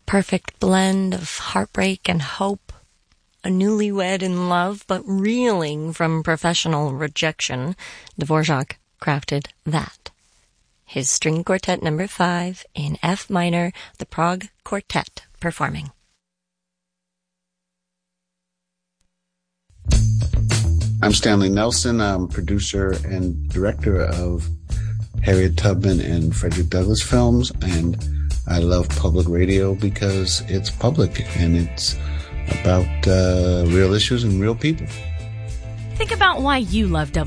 perfect blend of heartbreak and hope. A newlywed in love, but reeling from professional rejection, Dvorak crafted that. His String Quartet No. 5 in F minor, the Prague Quartet performing. I'm Stanley Nelson. I'm producer and director of Harriet Tubman and Frederick Douglass films, and I love public radio because it's public and it's about real issues and real people. Think about why you love